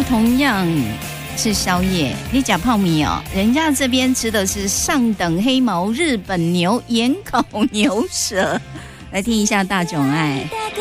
同样是宵夜，你吃泡米哦，人家这边吃的是上等黑毛日本牛盐烤牛舌。来听一下大囧爱。